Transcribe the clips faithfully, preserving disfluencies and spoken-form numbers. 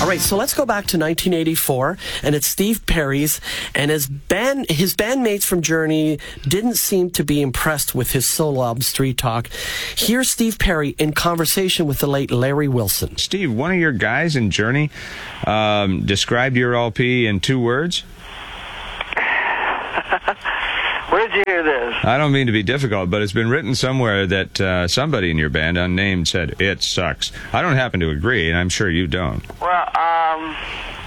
All right, so let's go back to nineteen eighty-four, and it's Steve Perry's, and his band, his bandmates from Journey didn't seem to be impressed with his solo album, Street Talk. Here's Steve Perry in conversation with the late Larry Wilson. Steve, one of your guys in Journey um, described your L P in two words. Where did you hear this? I don't mean to be difficult, but it's been written somewhere that uh, somebody in your band, unnamed, said, "It sucks." I don't happen to agree, and I'm sure you don't. Well, um...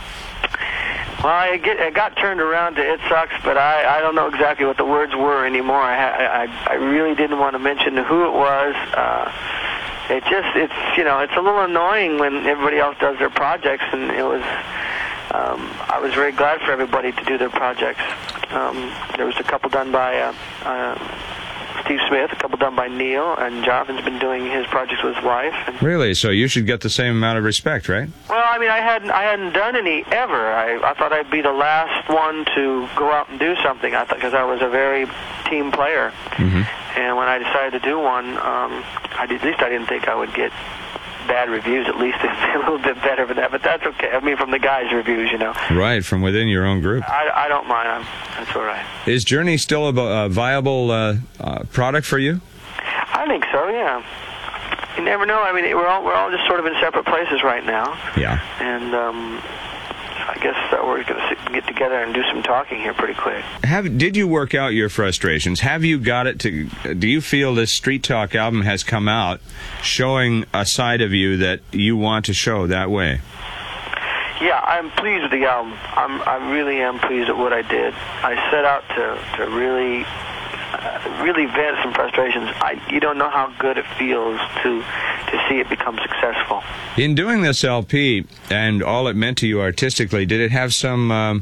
Well, it, get, it got turned around to "It sucks," but I, I don't know exactly what the words were anymore. I, I, I really didn't want to mention who it was. Uh, it just, it's, you know, it's a little annoying when everybody else does their projects, and it was... Um, I was very glad for everybody to do their projects. Um, there was a couple done by uh, uh, Steve Smith, a couple done by Neil, and Jonathan's been doing his projects with his wife. And really? So you should get the same amount of respect, right? well, I mean, I hadn't, I hadn't done any ever. I, I thought I'd be the last one to go out and do something. I thought because I was a very team player, mm-hmm. and when I decided to do one, um, I did, at least I didn't think I would get bad reviews. At least it's a little bit better than that, but that's okay. I mean, from the guys' reviews, you know. Right, from within your own group. I, I don't mind. I'm, that's all right. Is Journey still a, a viable uh, uh, product for you? I think so. Yeah. You never know. I mean, we're all we're all just sort of in separate places right now. Yeah. And um, I guess that we're going to get together and do some talking here pretty quick. Have did you work out your frustrations? Have you got it to? Do you feel this Street Talk album has come out showing a side of you that you want to show that way? Yeah, I'm pleased with the album. I'm I really am pleased with what I did. I set out to to really uh, really vent some frustrations. I you don't know how good it feels to to see it become successful. In doing this L P and all it meant to you artistically, did it have some, um,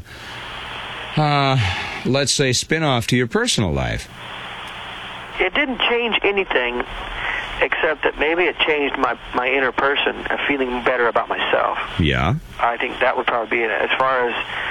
uh, let's say, spin-off to your personal life? It didn't change anything, except that maybe it changed my, my inner person, uh, feeling better about myself. Yeah. I think that would probably be it. As far as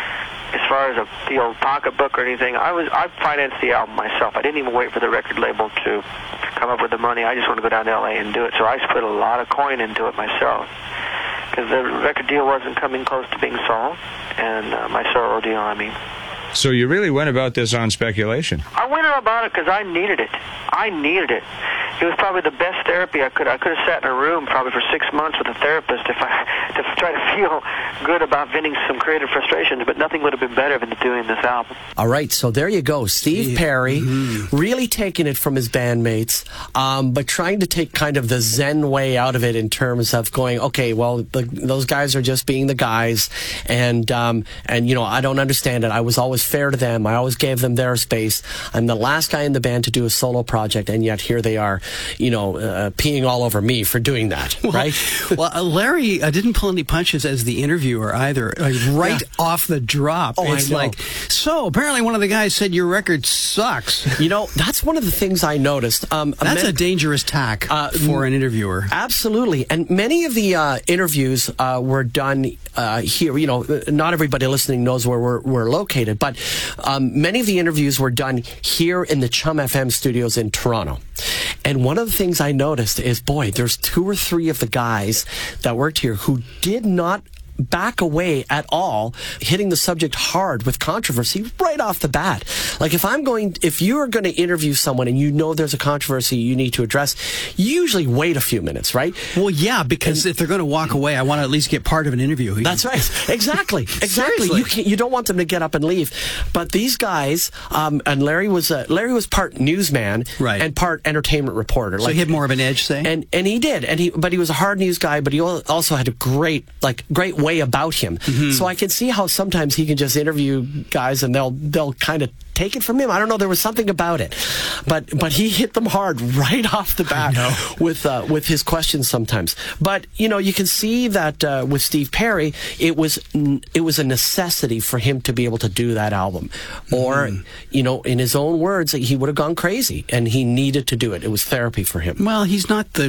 as far as a, the old pocketbook or anything, I was I financed the album myself. I didn't even wait for the record label to come up with the money. I just wanted to go down to L A and do it. So I just put a lot of coin into it myself, because the record deal wasn't coming close to being solved, and uh, my solo deal, I mean. So you really went about this on speculation? I went about it because I needed it. I needed it. It was probably the best therapy I could. I could have sat in a room probably for six months with a therapist if I to try to feel good about venting some creative frustrations. But nothing would have been better than doing this album. All right, so there you go, Steve Steve. Perry, Mm-hmm. really taking it from his bandmates, um, but trying to take kind of the Zen way out of it in terms of going, okay, well, the, those guys are just being the guys, and um, and you know, I don't understand it. I was always fair to them. I always gave them their space. I'm the last guy in the band to do a solo project, and yet here they are, you know, uh, peeing all over me for doing that, well, right? well, uh, Larry uh, didn't pull any punches as the interviewer either. Uh, right Yeah. off the drop, Oh, it's I know. like, so apparently one of the guys said your record sucks. You know, that's one of the things I noticed. Um, That's men- a dangerous tack Uh, for an interviewer. Absolutely. And many of the uh, interviews uh, were done uh, here. You know, not everybody listening knows where we're, we're located, but um, many of the interviews were done here in the Chum F M studios in Toronto. And one of the things I noticed is, boy, there's two or three of the guys that worked here who did not back away at all, hitting the subject hard with controversy right off the bat. Like if I'm going, if you're going to interview someone and you know there's a controversy you need to address, you usually wait a few minutes, right? Well, yeah, because and, if they're going to walk away, I want to at least get part of an interview. That's right. Exactly. Exactly. You can't, you don't want them to get up and leave. But these guys, um, and Larry was uh, Larry was part newsman, right, and part entertainment reporter. So like, he had more of an edge, say. And and he did, and he but he was a hard news guy, but he also had a great like great way about him. Mm-hmm. So I can see how sometimes he can just interview guys and they'll they'll kind of take it from him. I don't know. There was something about it, but but he hit them hard right off the bat with uh, with his questions sometimes. But you know, you can see that uh, with Steve Perry, it was it was a necessity for him to be able to do that album, or mm. you know, in his own words, he would have gone crazy, and he needed to do it. It was therapy for him. Well, he's not the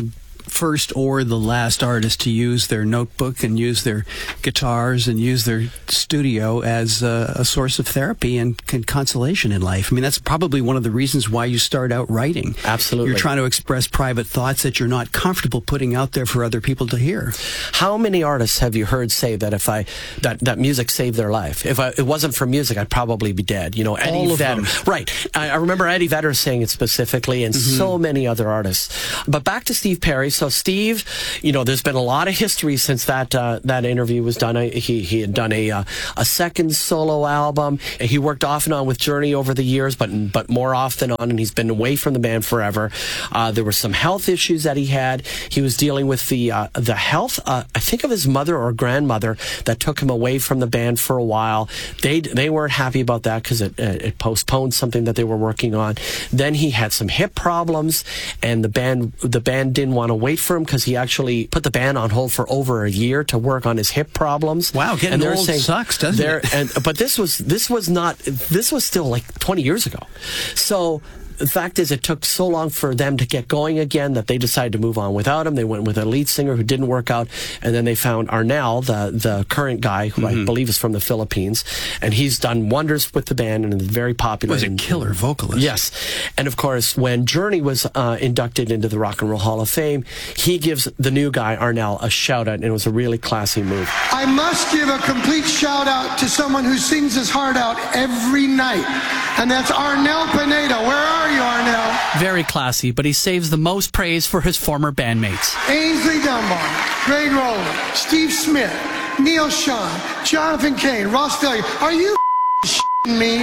first or the last artist to use their notebook and use their guitars and use their studio as a, a source of therapy and, and consolation in life. I mean, that's probably one of the reasons why you start out writing. Absolutely. You're trying to express private thoughts that you're not comfortable putting out there for other people to hear. How many artists have you heard say that if I that, that music saved their life? If I, it wasn't for music, I'd probably be dead. You know, Eddie All of Vedder. them. Right. I, I remember Eddie Vedder saying it specifically, and mm-hmm. so many other artists. But back to Steve Perry. So Steve, you know, there's been a lot of history since that uh, that interview was done. I, he he had done a uh, a second solo album. He worked off and on with Journey over the years, but but more off than on, and he's been away from the band forever. Uh, there were some health issues that he had. He was dealing with the uh, the health, uh, I think, of his mother or grandmother that took him away from the band for a while. They they weren't happy about that because it, it postponed something that they were working on. Then he had some hip problems, and the band the band didn't want to wait for him because he actually put the band on hold for over a year to work on his hip problems. Wow, getting and old saying, sucks, doesn't it? and, but this was this was not this was still like twenty years ago. So the fact is, it took so long for them to get going again that they decided to move on without him. They went with a lead singer who didn't work out, and then they found Arnel, the the current guy, who mm-hmm. I believe is from the Philippines, and he's done wonders with the band and is very popular. Was a and, killer vocalist. Yes, and of course, when Journey was uh, inducted into the Rock and Roll Hall of Fame, he gives the new guy Arnel a shout out, and it was a really classy move. I must give a complete shout out to someone who sings his heart out every night, and that's Arnel Pineda. Where are you, Arnel? Very classy, but he saves the most praise for his former bandmates. Ainsley Dunbar, Greg Rowland, Steve Smith, Neil Sean, Jonathan Cain, Ross Failure. Are you f***ing me?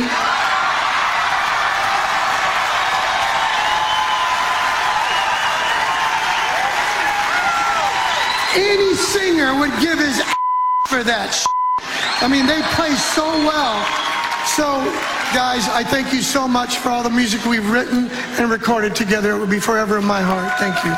Any singer would give his for that shit. I mean, they play so well. So, guys, I thank you so much for all the music we've written and recorded together. It will be forever in my heart. Thank you.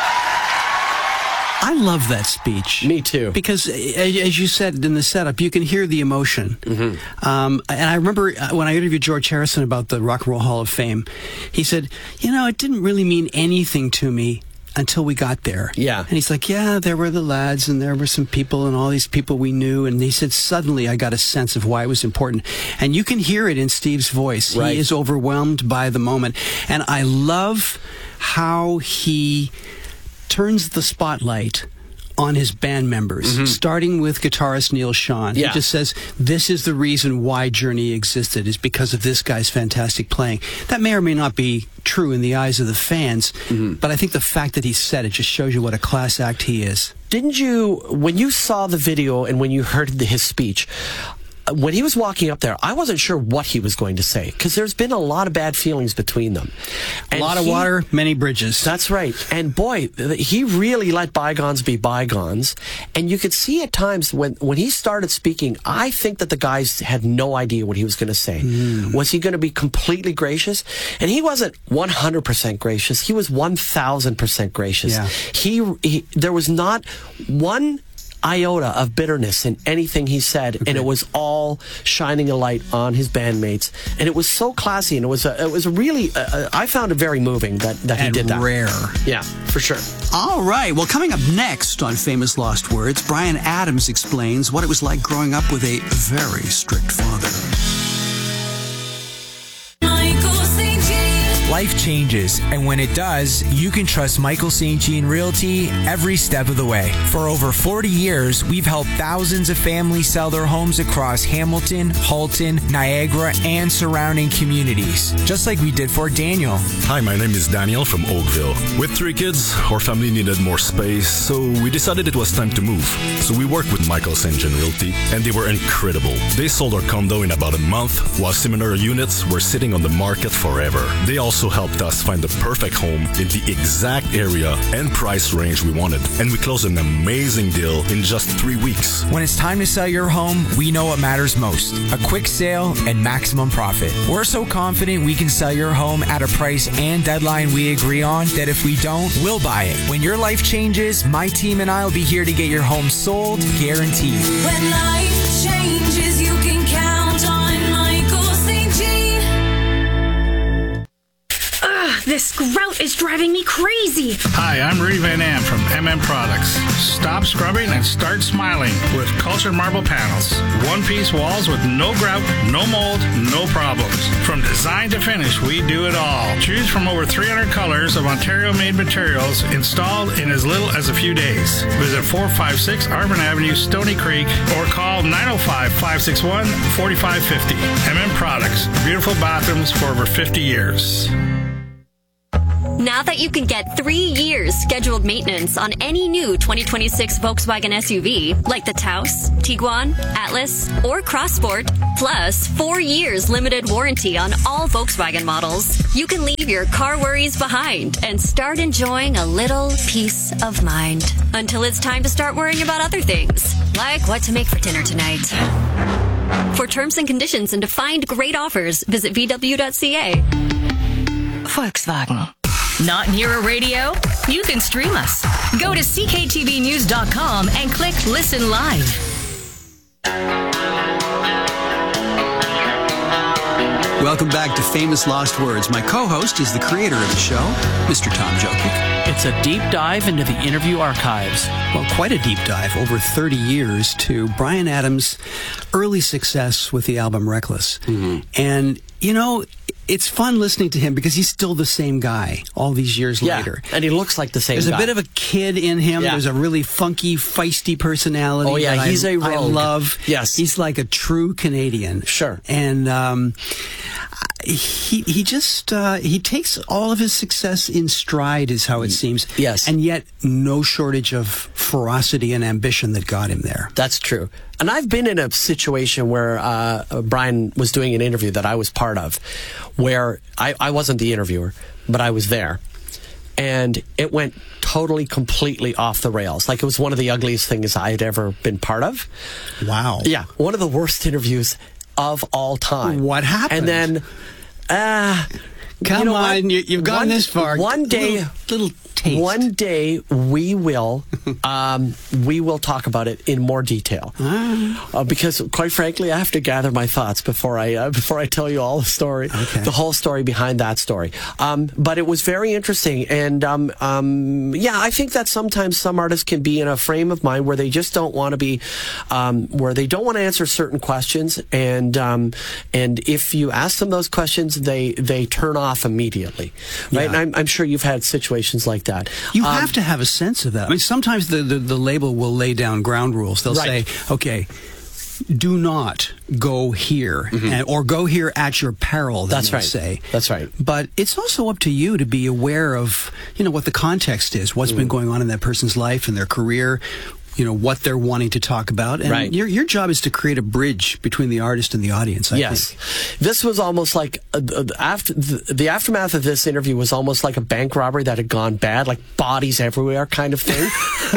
I love that speech. Me too. Because, as you said in the setup, you can hear the emotion. Mm-hmm. Um, and I remember when I interviewed George Harrison about the Rock and Roll Hall of Fame, he said, you know, it didn't really mean anything to me until we got there. Yeah. And he's like, yeah, there were the lads and there were some people and all these people we knew. And he said, suddenly I got a sense of why it was important. And you can hear it in Steve's voice. Right. He is overwhelmed by the moment. And I love how he turns the spotlight on his band members, mm-hmm. starting with guitarist Neil Sean. Yeah. He just says, this is the reason why Journey existed, is because of this guy's fantastic playing. That may or may not be true in the eyes of the fans, mm-hmm. but I think the fact that he said it just shows you what a class act he is. Didn't you, when you saw the video and when you heard the, his speech, when he was walking up there, I wasn't sure what he was going to say because there's been a lot of bad feelings between them. And a lot of he, water, many bridges. That's right. And boy, he really let bygones be bygones. And you could see at times when, when he started speaking, I think that the guys had no idea what he was going to say. Mm. Was he going to be completely gracious? And he wasn't one hundred percent gracious. He was one thousand percent gracious. Yeah. He, he, there was not one iota of bitterness in anything he said, okay. and it was all shining a light on his bandmates, and it was so classy, and it was a, it was a really uh, I found it very moving that, that he and did that. Rare, yeah, for sure. All right, well, coming up next on Famous Lost Words, Bryan Adams explains what it was like growing up with a very strict father. Life changes, and when it does, you can trust Michael Saint Jean Realty every step of the way. For over forty years, we've helped thousands of families sell their homes across Hamilton, Halton, Niagara, and surrounding communities, just like we did for Daniel. Hi, my name is Daniel from Oakville. With three kids, our family needed more space, so we decided it was time to move. So we worked with Michael Saint Jean Realty, and they were incredible. They sold our condo in about a month, while similar units were sitting on the market forever. They also helped us find the perfect home in the exact area and price range we wanted. And we closed an amazing deal in just three weeks. When it's time to sell your home, we know what matters most: a quick sale and maximum profit. We're so confident we can sell your home at a price and deadline we agree on that if we don't, we'll buy it. When your life changes, my team and I will be here to get your home sold, guaranteed. When life changes, you can count on Michael Saint Jean. this grout is driving me crazy. Hi, I'm Rudy Van Am from M M Products. Stop scrubbing and start smiling with Cultured Marble Panels. One-piece walls with no grout, no mold, no problems. From design to finish, we do it all. Choose from over three hundred colors of Ontario-made materials installed in as little as a few days. Visit four five six Arvin Avenue, Stony Creek, or call nine oh five, five six one, four five five oh. M M Products. Beautiful bathrooms for over fifty years. Now that you can get three years scheduled maintenance on any new twenty twenty-six Volkswagen S U V, like the Taos, Tiguan, Atlas, or Crossport, plus four years limited warranty on all Volkswagen models, you can leave your car worries behind and start enjoying a little peace of mind. Until it's time to start worrying about other things, like what to make for dinner tonight. For terms and conditions and to find great offers, visit v w dot c a. Volkswagen. Not near a radio? You can stream us. Go to c k t v news dot com and click Listen Live. Welcome back to Famous Lost Words. My co-host is the creator of the show, Mister Tom Jokic. It's a deep dive into the interview archives. Well, quite a deep dive, over thirty years, to Bryan Adams' early success with the album Reckless. Mm-hmm. And, you know, it's fun listening to him because he's still the same guy all these years yeah, later. And he looks like the same There's guy. There's a bit of a kid in him. Yeah. There's a really funky, feisty personality. Oh, yeah, that he's I, a rogue. I love. Yes. He's like a true Canadian. Sure. And um, he he just, uh, he takes all of his success in stride, is how it seems. Yes. And yet, no shortage of ferocity and ambition that got him there. That's true. And I've been in a situation where uh, Bryan was doing an interview that I was part of, where I, I wasn't the interviewer, but I was there. And it went totally, completely off the rails. Like, it was one of the ugliest things I had ever been part of. Wow. Yeah, one of the worst interviews of all time. What happened? And then, uh, Come you know on, you, you've gone one, this far. One day, little, little taste. One day we will, um, we will talk about it in more detail. Ah. Uh, because, quite frankly, I have to gather my thoughts before I uh, before I tell you all the story, okay. the whole story behind that story. Um, but it was very interesting, and um, um, yeah, I think that sometimes some artists can be in a frame of mind where they just don't want to be, um, where they don't want to answer certain questions, and um, and if you ask them those questions, they they turn off immediately, right? Yeah. And I'm, I'm sure you've had situations like that. You um, have to have a sense of that. I mean, sometimes the, the, the label will lay down ground rules. They'll right. say, okay, do not go here, mm-hmm. and, or go here at your peril, That's they right. say. That's right. But it's also up to you to be aware of, you know, what the context is, what's mm. been going on in that person's life and their career, you know, what they're wanting to talk about. And right. your your job is to create a bridge between the artist and the audience, I yes. think. This was almost like, uh, uh, after the, the aftermath of this interview was almost like a bank robbery that had gone bad, like bodies everywhere kind of thing.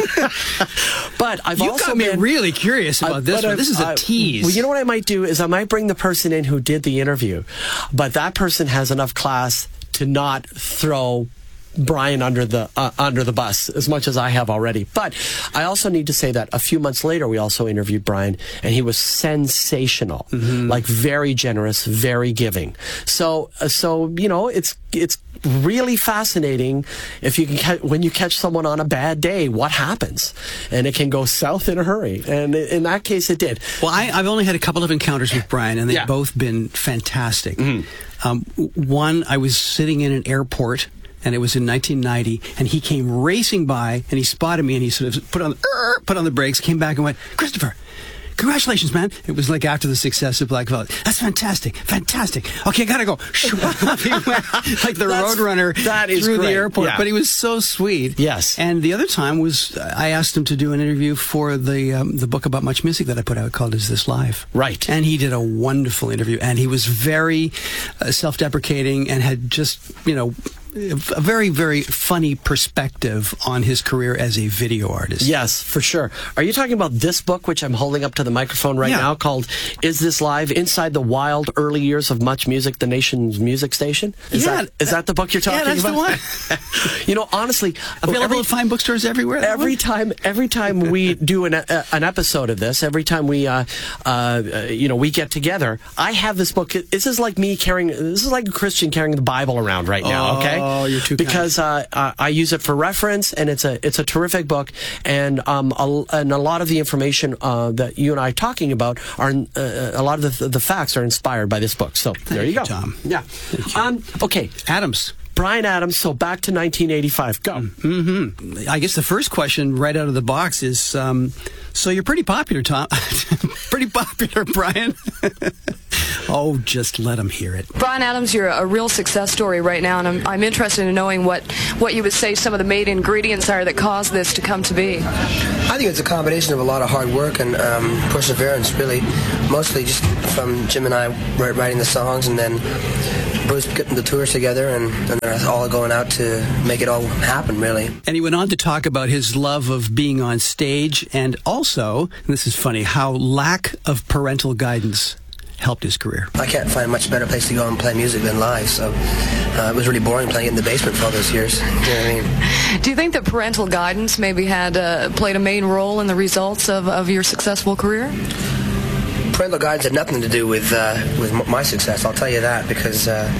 But I've you also got me been really curious about uh, this one. I've, This is a uh, tease. Well, you know what I might do is I might bring the person in who did the interview, but that person has enough class to not throw Bryan under the uh, under the bus as much as I have already. But I also need to say that a few months later we also interviewed Bryan, and he was sensational, mm-hmm. like very generous, very giving. So uh, so you know it's it's really fascinating if you can ca- when you catch someone on a bad day, what happens, and it can go south in a hurry. And in that case, it did. Well, I, I've only had a couple of encounters with Bryan, and they've yeah. both been fantastic. Mm-hmm. Um, one, I was sitting in an airport, and it was in nineteen ninety, and he came racing by, and he spotted me, and he sort of put on uh, put on the brakes, came back and went, "Christopher, congratulations, man." It was like after the success of Black Velvet. "That's fantastic, fantastic. Okay, I gotta go." He went like the Roadrunner that is through great. the airport, yeah. but he was so sweet. Yes. And the other time was I asked him to do an interview for the um, the book about Much Music that I put out called "Is This Live?" Right. And he did a wonderful interview, and he was very uh, self-deprecating and had just, you know, a very, very funny perspective on his career as a video artist. Yes, for sure. Are you talking about this book, which I'm holding up to the microphone right yeah. now, called "Is This Live? Inside the Wild Early Years of Much Music, the Nation's Music Station"? Is yeah, that is that the book you're talking yeah, that's about? the one. You know, honestly, available every, at fine bookstores everywhere. Every time, every time we do an uh, an episode of this, every time we, uh, uh, you know, we get together, I have this book. This is like me carrying. This is like a Christian carrying the Bible around right now. Oh, okay. Oh, you're too because uh, I, I use it for reference, and it's a it's a terrific book, and um a, and a lot of the information uh, that you and I are talking about are uh, a lot of the the facts are inspired by this book. So there you, you go, Tom. Yeah. Um. Okay. Adams. Brian Adams. So back to nineteen eighty-five. Go. Mm-hmm. I guess the first question right out of the box is, um, so you're pretty popular, Tom. Pretty popular, Brian. Oh, just let him hear it. Brian Adams, you're a real success story right now, and I'm, I'm interested in knowing what, what you would say some of the main ingredients are that caused this to come to be. I think it's a combination of a lot of hard work and um, perseverance, really. Mostly just from Jim and I writing the songs, and then Bruce getting the tours together, and, and they're all going out to make it all happen, really. And he went on to talk about his love of being on stage, and also, and this is funny, how lack of parental guidance helped his career. I can't find a much better place to go and play music than live, so uh, it was really boring playing it in the basement for all those years. You know what I mean? Do you think that parental guidance maybe had uh, played a main role in the results of, of your successful career? Parental guidance had nothing to do with uh, with my success, I'll tell you that, because uh,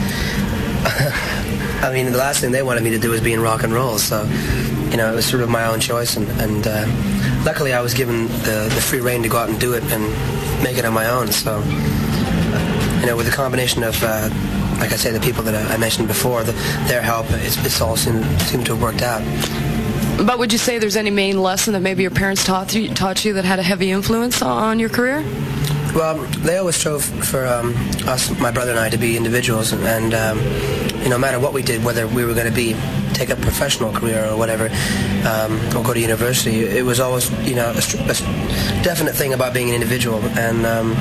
I mean, the last thing they wanted me to do was be in rock and roll, so you know, it was sort of my own choice, and, and uh, luckily I was given the, the free rein to go out and do it and make it on my own. So you know, with the combination of uh, like I say, the people that I mentioned before, the, their help, it's, it's all seemed, seemed to have worked out. But would you say there's any main lesson that maybe your parents taught you, taught you that had a heavy influence on your career? Well, they always strove for um, us, my brother and I, to be individuals, and, and um, you know, no matter what we did, whether we were going to be take a professional career or whatever, um, or go to university, it was always, you know, a, a definite thing about being an individual, and um,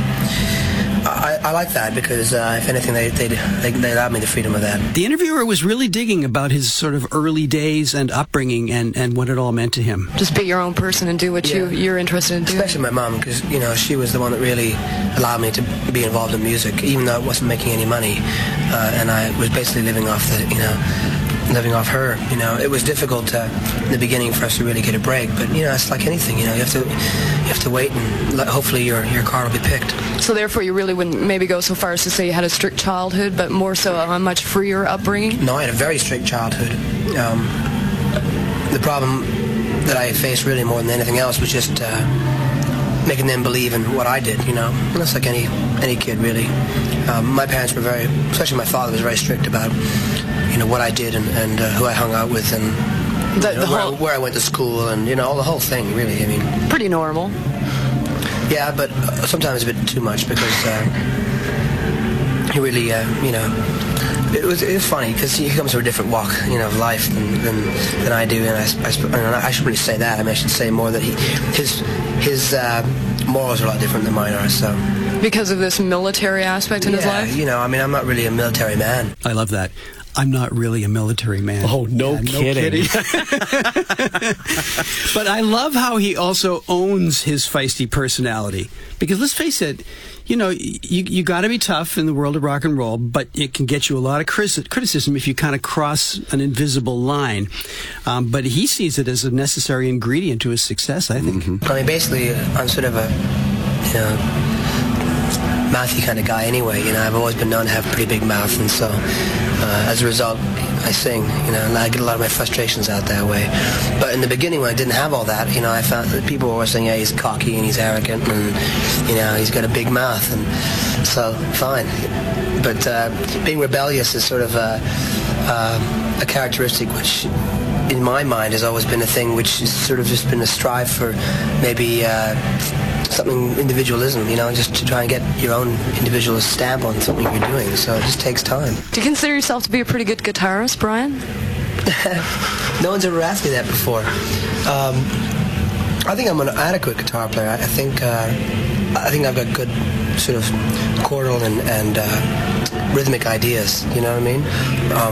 I, I like that because, uh, if anything, they, they they they allowed me the freedom of that. The interviewer was really digging about his sort of early days and upbringing and, and what it all meant to him. Just be your own person and do what Yeah. you, you're interested in doing. Especially my mom, because, you know, she was the one that really allowed me to be involved in music, even though I wasn't making any money, uh, and I was basically living off the, you know, living off her. You know, it was difficult uh, in the beginning for us to really get a break, but, you know, it's like anything, you know, you have to you have to wait, and let, hopefully your your car will be picked. So therefore you really wouldn't maybe go so far as to say you had a strict childhood, but more so a much freer upbringing? No, I had a very strict childhood. Um, the problem that I faced really more than anything else was just uh, making them believe in what I did, you know. And that's like any any kid, really. Um, my parents were very, especially my father was very strict about, you know, what I did and, and uh, who I hung out with, and The, you know, the where, whole, where I went to school, and, you know, the whole thing, really. I mean, pretty normal. yeah, but uh, sometimes a bit too much, because uh, he really, uh, you know, it was it was funny because he comes from a different walk, you know, of life than than, than I do, and I, I, sp- I, I shouldn't really say that. I mean, I should say more that he his his uh, morals are a lot different than mine are. So Because of this military aspect in yeah, his life? you know, I mean, I'm not really a military man. I love that. I'm not really a military man. Oh, no Yeah, kidding. But I love how he also owns his feisty personality. Because let's face it, you know, you you got to be tough in the world of rock and roll, but it can get you a lot of criticism if you kind of cross an invisible line. Um, but he sees it as a necessary ingredient to his success, I think. I mean, basically, I'm sort of a, you know, mouthy kind of guy anyway. You know, I've always been known to have a pretty big mouth, and so uh, as a result, I sing. You know, and I get a lot of my frustrations out that way. But in the beginning, when I didn't have all that, you know, I found that people were saying, "Yeah, he's cocky and he's arrogant, and you know, he's got a big mouth," and so fine. But uh, being rebellious is sort of a, uh, a characteristic which, in my mind, has always been a thing which has sort of just been a strive for maybe uh, something individualism, you know, just to try and get your own individual stamp on something you're doing. So it just takes time. Do you consider yourself to be a pretty good guitarist, Brian? No one's ever asked me that before. Um, I think I'm an adequate guitar player. I, I think uh, I think I've got good sort of chordal and, and uh, rhythmic ideas. You know what I mean? Um,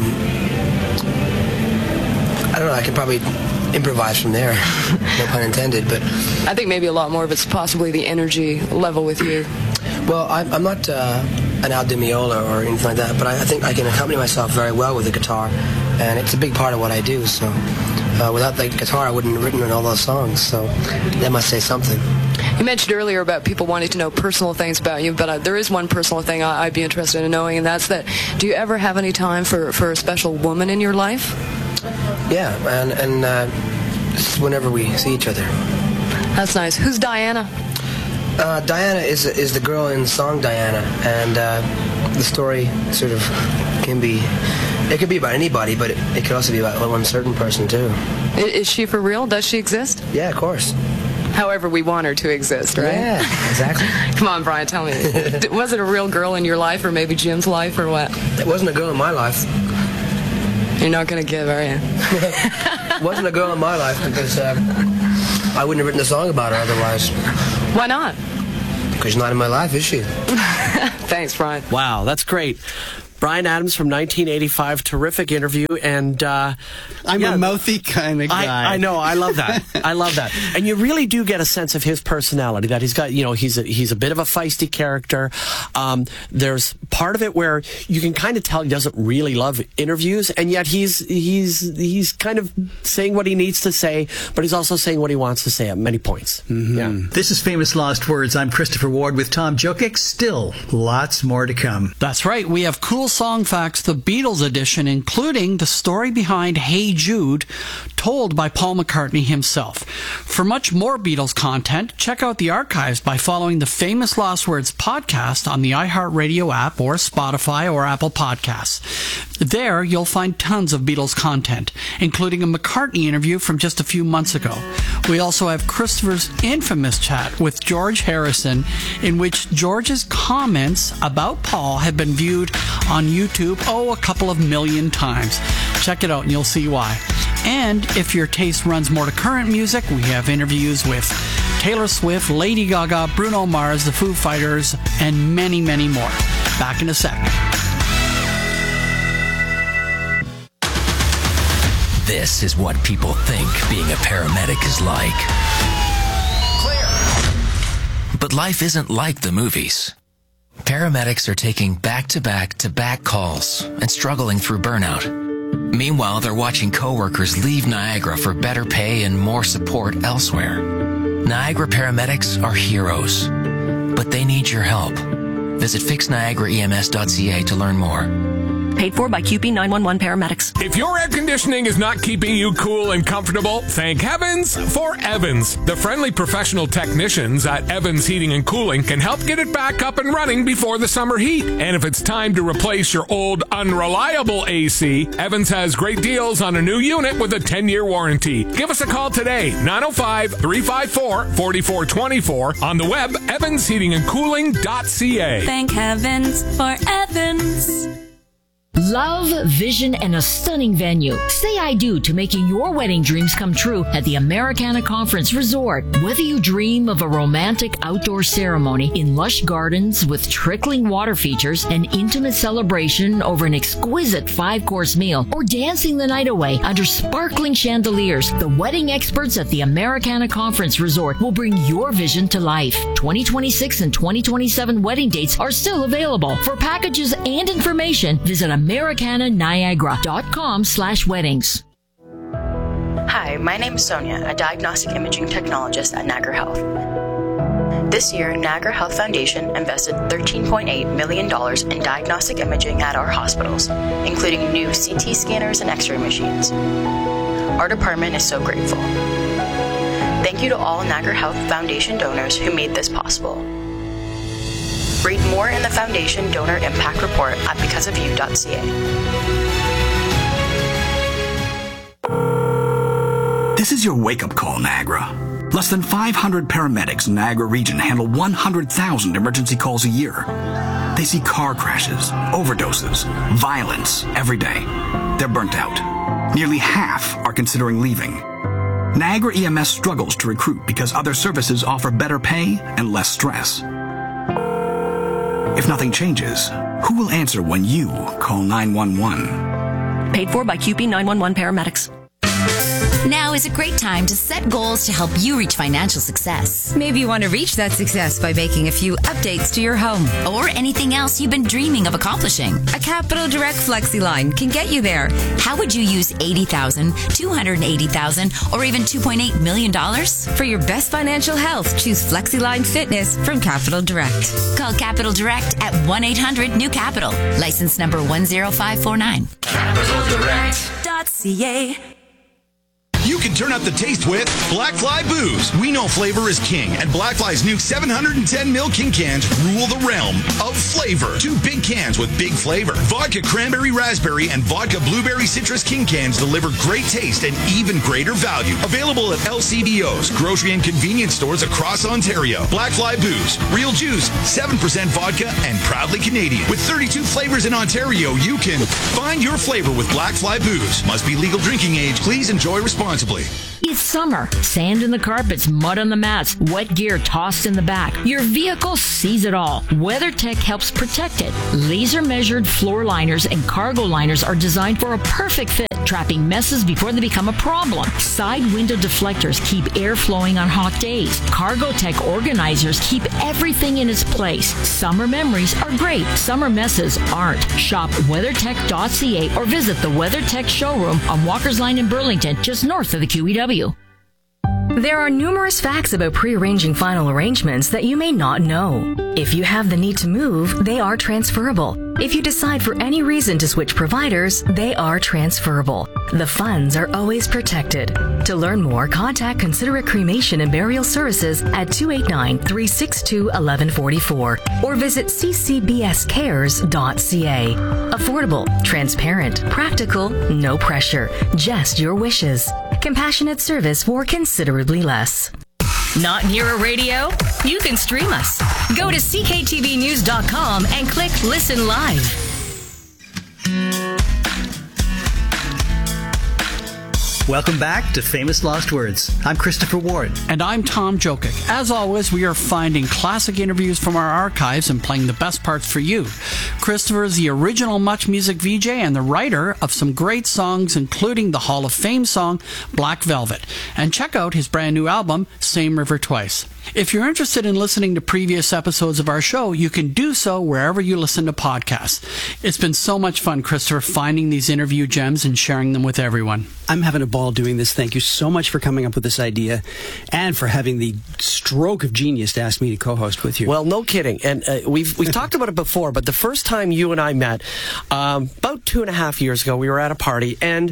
I don't know. I can probably improvise from there. No pun intended. But I think maybe a lot more of it's possibly the energy level with you. Well, I, I'm not uh, an Al Di Meola or anything like that, but I, I think I can accompany myself very well with the guitar, and it's a big part of what I do. So uh, without the guitar, I wouldn't have written all those songs. So that must say something. You mentioned earlier about people wanting to know personal things about you, but uh, there is one personal thing I, I'd be interested in knowing, and that's that, do you ever have any time for, for a special woman in your life? Yeah, and, and uh, just whenever we see each other. That's nice. Who's Diana? Uh, Diana is is the girl in the song Diana, and uh, the story sort of can be, it could be about anybody, but it, it could also be about one certain person too. Is, is she for real? Does she exist? Yeah, of course. However we want her to exist, right? Yeah, exactly. Come on, Brian, tell me. Was it a real girl in your life, or maybe Jim's life, or what? It wasn't a girl in my life. You're not going to give, are you? It wasn't a girl in my life because uh, I wouldn't have written a song about her otherwise. Why not? Because she's not in my life, is she? Thanks, Brian. Wow, that's great. Brian Adams from nineteen eighty-five, terrific interview, and uh, I'm yeah, a mouthy kind of guy. I, I know, I love that. I love that, and you really do get a sense of his personality. That he's got, you know, he's a, he's a bit of a feisty character. Um, there's part of it where you can kind of tell he doesn't really love interviews, and yet he's he's he's kind of saying what he needs to say, but he's also saying what he wants to say at many points. Mm-hmm. Yeah. This is Famous Lost Words. I'm Christopher Ward with Tom Jokic. Still, lots more to come. That's right. We have cool song facts, the Beatles edition, including the story behind Hey Jude, told by Paul McCartney himself. For much more Beatles content, check out the archives by following the Famous Lost Words podcast on the iHeartRadio app or Spotify or Apple Podcasts. There, you'll find tons of Beatles content, including a McCartney interview from just a few months ago. We also have Christopher's infamous chat with George Harrison, in which George's comments about Paul have been viewed on YouTube, oh, a couple of million times. Check it out and you'll see why. And if your taste runs more to current music, we have interviews with Taylor Swift, Lady Gaga, Bruno Mars, the Foo Fighters, and many, many more. Back in a sec. This is what people think being a paramedic is like. Clear. But life isn't like the movies. Paramedics are taking back-to-back-to-back calls and struggling through burnout. Meanwhile, they're watching coworkers leave Niagara for better pay and more support elsewhere. Niagara paramedics are heroes, but they need your help. Visit fix niagara E M S dot C A to learn more. Paid for by Q P nine one one Paramedics. If your air conditioning is not keeping you cool and comfortable, thank heavens for Evans. The friendly professional technicians at Evans Heating and Cooling can help get it back up and running before the summer heat. And if it's time to replace your old unreliable A C, Evans has great deals on a new unit with a ten-year warranty. Give us a call today, nine oh five, three five four, four four two four, on the web, evans heating and cooling dot c a. Thank heavens for Evans. Love, vision, and a stunning venue. Say I do to making your wedding dreams come true at the Americana Conference Resort. Whether you dream of a romantic outdoor ceremony in lush gardens with trickling water features, an intimate celebration over an exquisite five-course meal, or dancing the night away under sparkling chandeliers, the wedding experts at the Americana Conference Resort will bring your vision to life. twenty twenty-six and twenty twenty-seven wedding dates are still available. For packages and information, visit americana niagara dot com slash weddings. Hi, my name is Sonia, a diagnostic imaging technologist at Niagara Health. This year, Niagara Health Foundation invested thirteen point eight million dollars in diagnostic imaging at our hospitals, including new C T scanners and X-ray machines. Our department is so grateful. Thank you to all Niagara Health Foundation donors who made this possible. Read more in the Foundation Donor Impact Report at because of you dot c a. This is your wake-up call, Niagara. Less than five hundred paramedics in Niagara region handle one hundred thousand emergency calls a year. They see car crashes, overdoses, violence every day. They're burnt out. Nearly half are considering leaving. Niagara E M S struggles to recruit because other services offer better pay and less stress. If nothing changes, who will answer when you call nine one one? Paid for by Q P nine one one Paramedics. Now is a great time to set goals to help you reach financial success. Maybe you want to reach that success by making a few updates to your home. Or anything else you've been dreaming of accomplishing. A Capital Direct FlexiLine can get you there. How would you use eighty thousand dollars, two hundred eighty thousand dollars, or even two point eight million dollars? For your best financial health, choose FlexiLine Fitness from Capital Direct. Call Capital Direct at one eight hundred new capital. License number one zero five four nine. capital direct dot c a. You can turn up the taste with Black Fly Booze. We know flavor is king, and Black Fly's new seven hundred ten milliliter king cans rule the realm of flavor. Two big cans with big flavor. Vodka Cranberry Raspberry and Vodka Blueberry Citrus king cans deliver great taste and even greater value. Available at L C B Os, grocery and convenience stores across Ontario. Black Fly Booze. Real juice, seven percent vodka, and proudly Canadian. With thirty-two flavors in Ontario, you can find your flavor with Black Fly Booze. Must be legal drinking age. Please enjoy responsibly. It's summer. Sand in the carpets, mud on the mats, wet gear tossed in the back. Your vehicle sees it all. WeatherTech helps protect it. Laser measured floor liners and cargo liners are designed for a perfect fit, trapping messes before they become a problem. Side window deflectors keep air flowing on hot days. Cargotech organizers keep everything in its place. Summer memories are great. Summer messes aren't. Shop weathertech dot c a or visit the WeatherTech showroom on Walker's Line in Burlington, just north of the Q E W. There are numerous facts about pre-arranging final arrangements that you may not know. If you have the need to move, they are transferable. If you decide for any reason to switch providers, they are transferable. The funds are always protected. To learn more, contact Considerate Cremation and Burial Services at two eight nine, three six two, one one four four or visit c c b s cares dot c a. Affordable, transparent, practical, no pressure, just your wishes. Compassionate service for considerably less. Not near a radio? You can stream us. Go to c k t v news dot com and click Listen Live. Welcome back to Famous Lost Words. I'm Christopher Ward. And I'm Tom Jokic. As always, we are finding classic interviews from our archives and playing the best parts for you. Christopher is the original Much Music V J and the writer of some great songs, including the Hall of Fame song, Black Velvet. And check out his brand new album, Same River Twice. If you're interested in listening to previous episodes of our show, you can do so wherever you listen to podcasts. It's been so much fun, Christopher, finding these interview gems and sharing them with everyone. I'm having a ball doing this. Thank you so much for coming up with this idea and for having the stroke of genius to ask me to co-host with you. Well, no kidding. And uh, we've we've talked about it before, but the first time you and I met, um, about two and a half years ago, we were at a party, and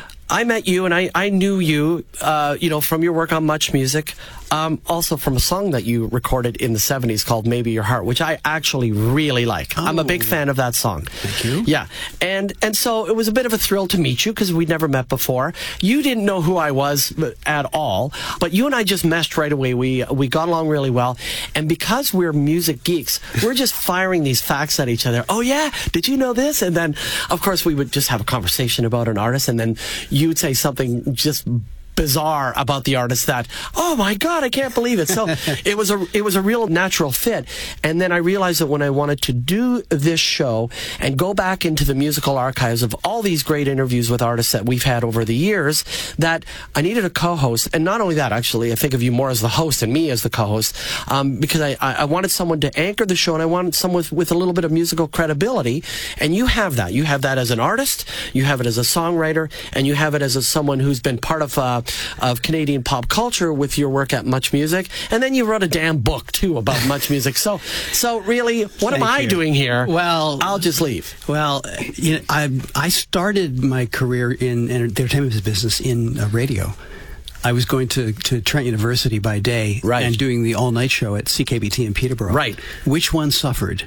I met you, and I, I knew you, uh, you know, from your work on Much Music, um, also from a song that you recorded in the seventies called Maybe Your Heart, which I actually really like. Oh. I'm a big fan of that song. Thank you. Yeah. And, and so it was a bit of a thrill to meet you because we'd never met before. You didn't know who I was at all, but you and I just meshed right away. We, we got along really well. And because we're music geeks, we're just firing these facts at each other. Oh, yeah? Did you know this? And then, of course, we would just have a conversation about an artist, and then you would say something just bizarre about the artist that, oh my God, I can't believe it. So it was a it was a real natural fit. And then I realized that when I wanted to do this show and go back into the musical archives of all these great interviews with artists that we've had over the years, that I needed a co-host. And not only that, actually, I think of you more as the host and me as the co-host, um, because I, I wanted someone to anchor the show, and I wanted someone with, with a little bit of musical credibility. And you have that. You have that as an artist, you have it as a songwriter, and you have it as a, someone who's been part of uh, of Canadian pop culture with your work at Much Music, and then you wrote a damn book too about Much Music. So, so really, what Thank am I you. doing here? Well, I'll just leave. Well, you know, I I started my career in the entertainment business in uh, radio. I was going to, to Trent University by day, right, and doing the all-night show at C K B T in Peterborough. Right. Which one suffered?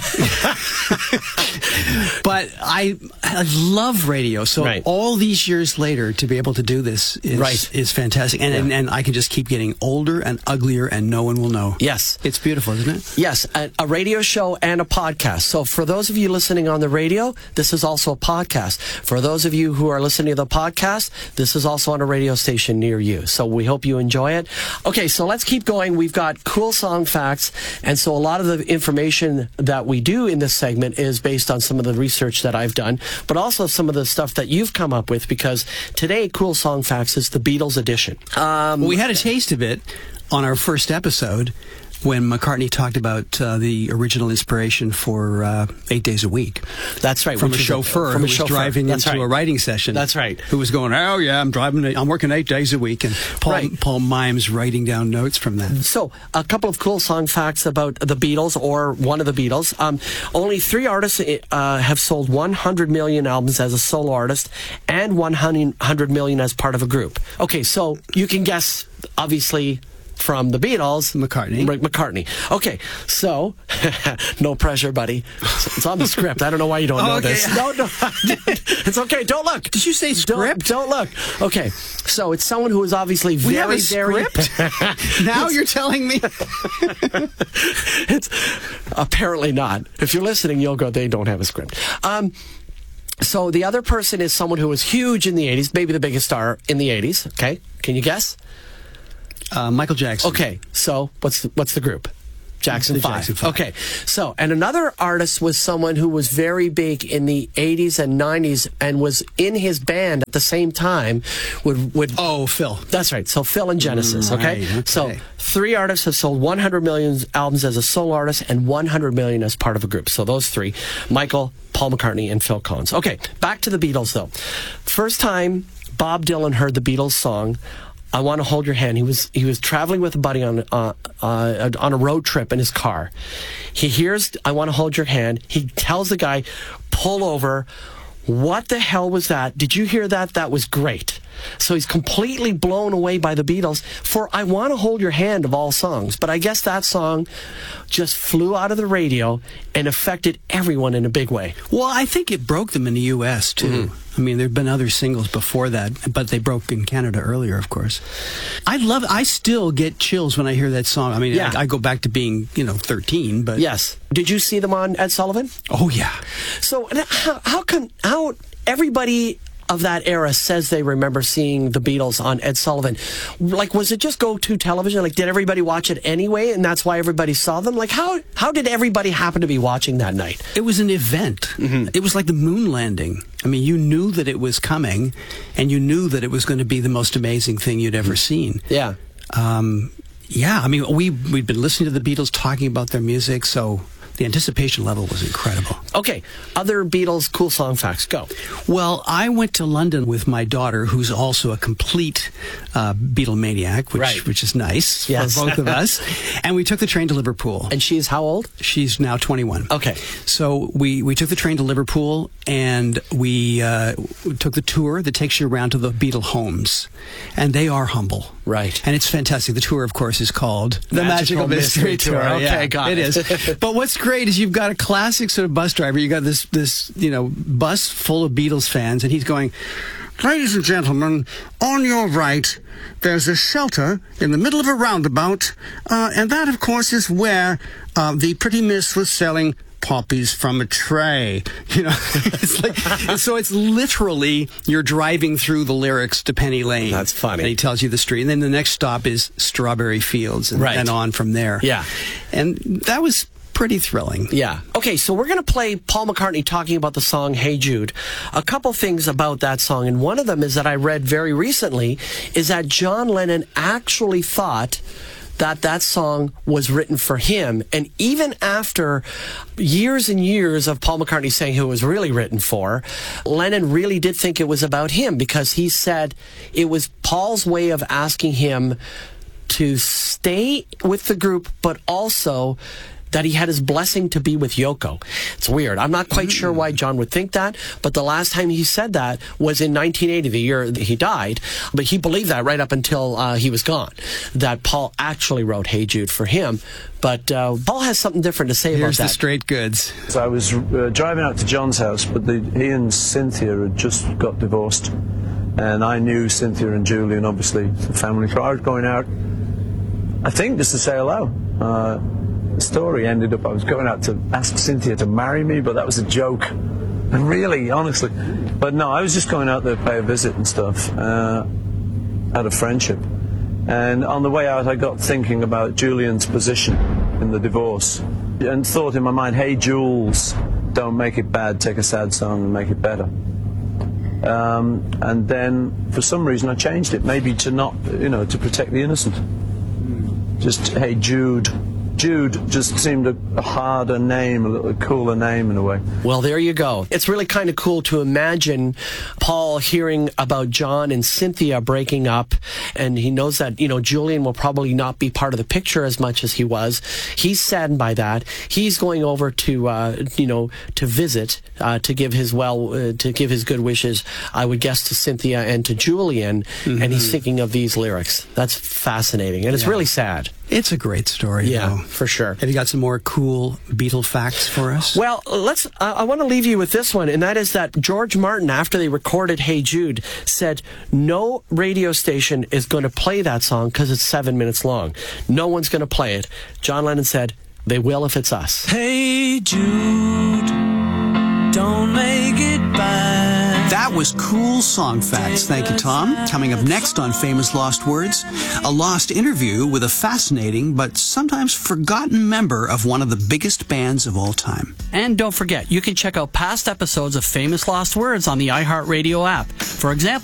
But I, I love radio, so right. all these years later, to be able to do this is, right. is fantastic. And, yeah. and and I can just keep getting older and uglier, and no one will know. Yes. It's beautiful, isn't it? Yes, a, a radio show and a podcast. So for those of you listening on the radio, this is also a podcast. For those of you who are listening to the podcast, this is also on a radio station near you. interview. So we hope you enjoy it. Okay, so let's keep going. We've got cool song facts. And so a lot of the information that we do in this segment is based on some of the research that I've done, but also some of the stuff that you've come up with, because today, Cool Song Facts is the Beatles edition. Um, well, we had a taste of it on our first episode when McCartney talked about uh, the original inspiration for uh, Eight Days a Week. That's right. From a chauffeur from who a was chauffeur. driving That's into right. a writing session. That's right. Who was going, oh, yeah, I'm driving, I'm working eight days a week. And Paul, Right. Paul Mimes writing down notes from that. So, a couple of cool song facts about the Beatles, or one of the Beatles. Um, only three artists uh, have sold one hundred million albums as a solo artist and one hundred million as part of a group. Okay, so you can guess, obviously, from the Beatles, McCartney. McCartney. Okay, so no pressure, buddy. It's, it's on the script. I don't know why you don't Oh, know okay. this. No, no, it's okay. Don't look. Did you say script? Don't, don't look. Okay, so it's someone who is obviously We have very, a very. script? Now you're telling me? It's apparently not. If you're listening, you'll go, they don't have a script. Um, so the other person is someone who was huge in the eighties, maybe the biggest star in the eighties. Okay, can you guess? Uh, Michael Jackson. Okay, so what's the, what's the group? Jackson The five. Jackson Five. Okay, so, and another artist was someone who was very big in the eighties and nineties and was in his band at the same time with... with oh, Phil. That's right, so Phil and Genesis, okay? Right, okay. So, three artists have sold one hundred million albums as a solo artist and one hundred million as part of a group. So those three, Michael, Paul McCartney, and Phil Collins. Okay, back to the Beatles, though. First time Bob Dylan heard the Beatles song, I Want to Hold Your Hand. He was he was traveling with a buddy on uh, uh, on a road trip in his car. He hears I Want to Hold Your Hand. He tells the guy, pull over. What the hell was that? Did you hear that? That was great. So he's completely blown away by the Beatles for I Want to Hold Your Hand of all songs. But I guess that song just flew out of the radio and affected everyone in a big way. Well, I think it broke them in the U S too. Mm-hmm. I mean, there have been other singles before that, but they broke in Canada earlier, of course. I love, I still get chills when I hear that song. I mean, Yeah. I, I go back to being, you know, thirteen, but... Yes. Did you see them on Ed Sullivan? Oh, yeah. So how, how can, how everybody of that era says they remember seeing the Beatles on Ed Sullivan. Like, was it just go-to television? Like, did everybody watch it anyway, and that's why everybody saw them? Like, how how did everybody happen to be watching that night? It was an event. Mm-hmm. It was like the moon landing. I mean, you knew that it was coming, and you knew that it was going to be the most amazing thing you'd ever seen. Yeah. Um, yeah, I mean, we, we'd been listening to the Beatles, talking about their music, so... the anticipation level was incredible. Okay, other Beatles cool song facts, go. Well, I went to London with my daughter, who's also a complete uh, Beatlemaniac, which, Right. which is nice Yes. for both of us. And we took the train to Liverpool. And she's how old? She's now twenty-one. Okay. So we, we took the train to Liverpool, and we uh, took the tour that takes you around to the Beatle homes. And they are humble. Right. And it's fantastic. The tour, of course, is called The Magical Magical, Mystery Mystery, Tour. Tour. Okay, Yeah, got it it. is. But what's great is you've got a classic sort of bus driver. You got this, this, you know, bus full of Beatles fans, and he's going, "Ladies and gentlemen, on your right, there's a shelter in the middle of a roundabout, uh, and that, of course, is where uh, the pretty miss was selling poppies from a tray." You know, it's like, so it's literally you're driving through the lyrics to Penny Lane. That's funny. And he tells you the street, and then the next stop is Strawberry Fields, and Right. then on from there. Yeah. And that was pretty thrilling. Yeah. Okay, so we're going to play Paul McCartney talking about the song Hey Jude. A couple things about that song, and one of them is that I read very recently is that John Lennon actually thought that that song was written for him. And even after years and years of Paul McCartney saying who it was really written for, Lennon really did think it was about him, because he said it was Paul's way of asking him to stay with the group, but also that he had his blessing to be with Yoko. It's weird. I'm not quite sure why John would think that, but the last time he said that was in nineteen eighty, the year that he died. But he believed that right up until uh, he was gone, that Paul actually wrote Hey Jude for him. But uh, Paul has something different to say Here's about that. the straight goods. So I was uh, driving out to John's house, but the, he and Cynthia had just got divorced. And I knew Cynthia and Julian, obviously, the family. So I was going out, I think, just to say hello. Uh, the story ended up, I was going out to ask Cynthia to marry me, but that was a joke. Really, honestly. But no, I was just going out there to pay a visit and stuff. Uh, out of friendship. And on the way out, I got thinking about Julian's position in the divorce and thought in my mind, hey, Jules, don't make it bad, take a sad song and make it better. Um, and then, for some reason, I changed it, maybe to not, you know, to protect the innocent. Just, hey, Jude. Jude just seemed a, a harder name, a little cooler name in a way. Well, there you go. It's really kind of cool to imagine Paul hearing about John and Cynthia breaking up, and he knows that, you know, Julian will probably not be part of the picture as much as he was. He's saddened by that. He's going over to, uh, you know, to visit, uh, to give his well, uh, to give his good wishes, I would guess, to Cynthia and to Julian, mm-hmm. and he's thinking of these lyrics. That's fascinating, and it's yeah. really sad. It's a great story, yeah, though. for sure. Have you got some more cool Beatle facts for us? Well, let's. Uh, I want to leave you with this one, and that is that George Martin, after they recorded "Hey Jude," said no radio station is going to play that song because it's seven minutes long. No one's going to play it. John Lennon said they will if it's us. Hey Jude, don't make it bad. That was Cool Song Facts. Thank you, Tom. Coming up next on Famous Lost Words, a lost interview with a fascinating but sometimes forgotten member of one of the biggest bands of all time. And don't forget, you can check out past episodes of Famous Lost Words on the iHeartRadio app. For example,